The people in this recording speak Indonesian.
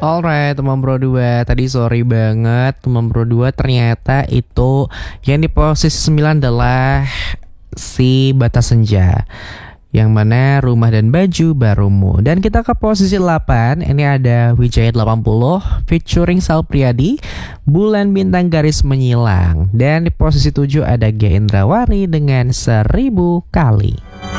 Alright, teman Pro 2. Tadi sorry banget, teman Pro 2, ternyata itu yang di posisi 9 adalah si Batas Senja, yang mana Rumah dan Baju Barumu. Dan kita ke posisi 8. Ini ada Wijaya 80 featuring Sal Priadi, Bulan Bintang Garis Menyilang. Dan di posisi 7 ada Gia Indrawari dengan 1000 Kali.